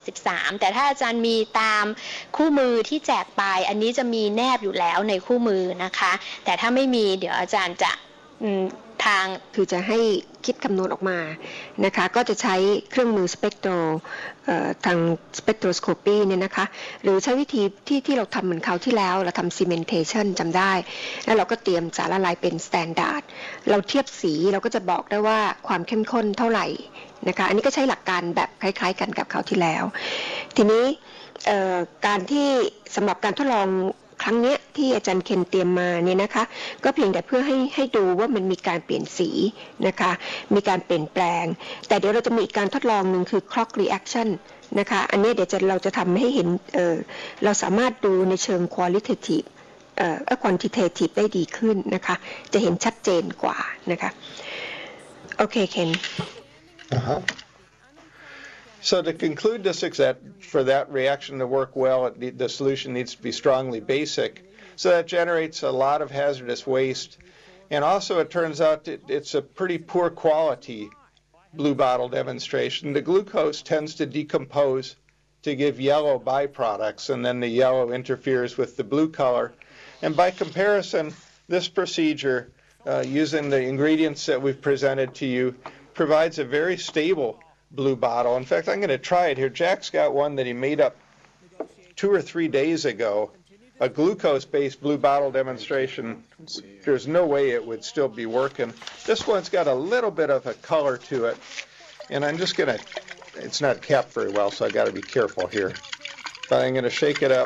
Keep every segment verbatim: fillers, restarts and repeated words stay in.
สิบสามแต่ถ้าอาจารย์มีตามคู่มือที่แจกไปอันนี้จะมีแนบอยู่แล้วในคู่มือนะคะแต่ถ้าไม่มีเดี๋ยวอาจารย์จะทางคือจะให้คิดคำนวณออกมานะคะก็จะใช้เครื่องมือสเปกโตรทางสเปกโทรสโคปีเนี่ยนะคะหรือใช้วิธีที่ที่เราทำเหมือนคราวที่แล้วเราทำซีเมนเทชันจำได้แล้วเราก็เตรียมสารละลายเป็นสแตนดาร์ดเราเทียบสีเราก็จะบอกได้ว่าความเข้มข้นเท่าไหร่นะคะอันนี้ก็ใช้หลักการแบบคล้ายๆกันกับคราวที่แล้วทีนี้การที่สำหรับการทดลองครั้งนี้ที่อาจารย์เคนเตรียมมาเนี่ยนะคะก็เพียงแต่เพื่อให้ให้ดูว่ามันมีการเปลี่ยนสีนะคะมีการเปลี่ยนแปลงแต่เดี๋ยวเราจะมีการทดลองหนึ่งคือ clock reaction นะคะอันนี้เดี๋ยวจะเราจะทำให้เห็นเอ่อเราสามารถดูในเชิง qualitative เอ่อ quantitative ได้ดีขึ้นนะคะจะเห็นชัดเจนกว่านะคะโอเคเคน Uh-huh. So to conclude this exam, for that reaction to work well, it, the solution needs to be strongly basic. So that generates a lot of hazardous waste. And also it turns out it, it's a pretty poor quality blue bottle demonstration. The glucose tends to decompose to give yellow byproducts, and then the yellow interferes with the blue color. And by comparison, this procedure, uh, using the ingredients that we've presented to you, provides a very stable blue bottle. In fact, I'm going to try it here. Jack's got one that he made up two or three days ago, a glucose-based blue bottle demonstration. There's no way it would still be working. This one's got a little bit of a color to it, and I'm just going to, it's not capped very well, so I've got to be careful here. But I'm going to shake it up.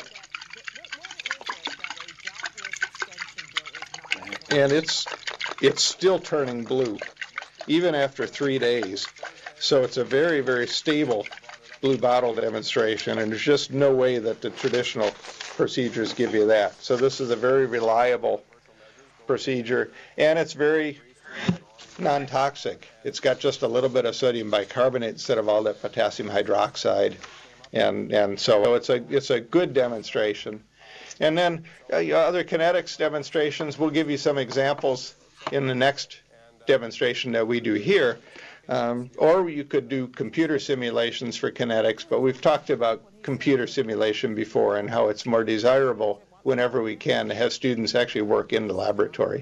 And it's, it's still turning blue, even after three days. So it's a very, very stable blue bottle demonstration, and there's just no way that the traditional procedures give you that. So this is a very reliable procedure, and it's very non-toxic. It's got just a little bit of sodium bicarbonate instead of all that potassium hydroxide, and and so it's a it's a good demonstration. And then uh, other kinetics demonstrations, we'll give you some examples in the next demonstration that we do here. Um, or you could do computer simulations for kinetics, but we've talked about computer simulation before and how it's more desirable whenever we can to have students actually work in the laboratory.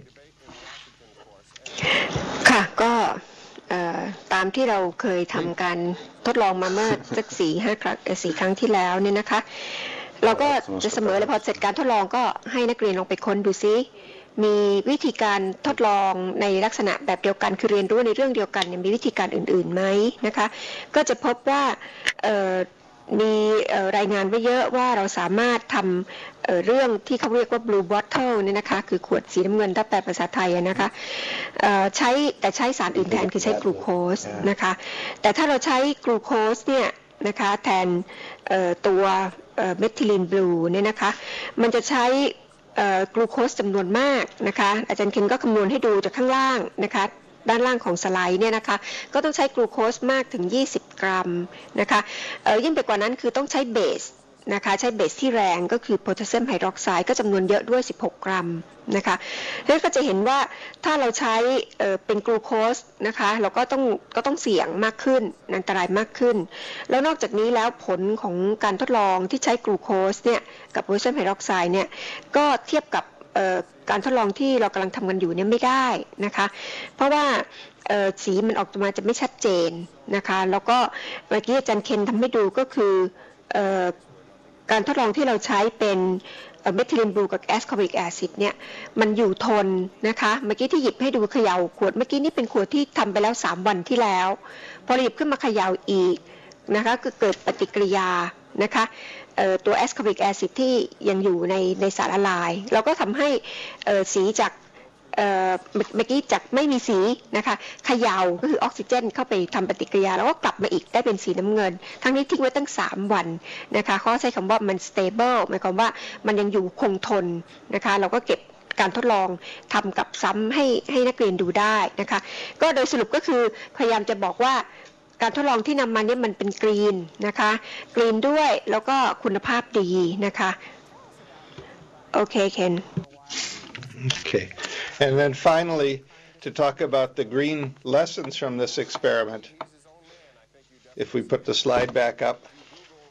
ค่ะก็ตามที่เราเคยทำการทดลองมาเมื่อสักสี่ห้าครั้งสี่ครั้งที่แล้วเนี่ยนะคะเราก็จะเสมอเลยพอเสร็จการทดลองก็ให้นักเรียนลองไปค้นดูซิมีวิธีการทดลองในลักษณะแบบเดียวกันคือเรียนรู้ในเรื่องเดียวกันมีวิธีการอื่นๆไหมนะคะก็จะพบว่ามีรายงานไว้เยอะว่าเราสามารถทำเรื่องที่เขาเรียกว่า blue bottle เนี่ยนะคะคือขวดสีน้ำเงินถ้าแปลภาษาไทยนะคะใช้แต่ใช้สารอื่นแทนคือใช้กลูโคสนะคะแต่ถ้าเราใช้กลูโคสเนี่ยนะคะแทนตัวเมทิลีนบลูเนี่ยนะคะมันจะใช้กลูโคสจำนวนมากนะคะอาจารย์เคนก็คำนวณให้ดูจากข้างล่างนะคะด้านล่างของสไลด์เนี่ยนะคะก็ต้องใช้กลูโคสมากถึงยี่สิบกรัมนะคะยิ่งไปกว่านั้นคือต้องใช้เบสนะคะใช้เบสที่แรงก็คือโพแทสเซียมไฮดรอกไซด์ก็จำนวนเยอะด้วยสิบหกกรัมนะคะแล้วก็จะเห็นว่าถ้าเราใช้เป็นกลูโคสนะคะเราก็ต้องก็ต้องเสี่ยงมากขึ้นอันตรายมากขึ้นแล้วนอกจากนี้แล้วผลของการทดลองที่ใช้กลูโคสเนี่ยกับโพแทสเซียมไฮดรอกไซด์เนี่ยก็เทียบกับการทดลองที่เรากำลังทำกันอยู่เนี่ยไม่ได้นะคะเพราะว่าสีมันออกมาจะไม่ชัดเจนนะคะแล้วก็เมื่อกี้อาจารย์เคนทำให้ดูก็คือการทดลองที่เราใช้เป็นเมทิลีนบลูกับแอสคอริกแอซิดเนี่ยมันอยู่ทนนะคะเมื่อกี้ที่หยิบให้ดูเขย่าขวดเมื่อกี้นี่เป็นขวดที่ทำไปแล้วสามวันที่แล้วพอหยิบขึ้นมาเขย่าอีกนะคะก็เกิดปฏิกิริยานะคะตัวแอสคอริกแอซิดที่ยังอยู่ในในสารละลายเราก็ทำให้สีจากเมื่อกี้จากไม่มีสีนะคะเขย่าก็คือออกซิเจนเข้าไปทำปฏิกิริยาแล้วก็กลับมาอีกได้เป็นสีน้ำเงินทั้งนี้ทิ้งไว้ตั้งสามวันนะคะเขาใช้คำว่ามัน stable หมายความว่ามันยังอยู่คงทนนะคะเราก็เก็บการทดลองทำกับซ้ำให้ให้นักเรียนดูได้นะคะก็โดยสรุปก็คือพยายามจะบอกว่าการทดลองที่นำมาเนี่ยมันเป็นกรีนนะคะกรีนด้วยแล้วก็คุณภาพดีนะคะโอเคเคน Okay. And then finally, to talk about the green lessons from this experiment, if we put the slide back up.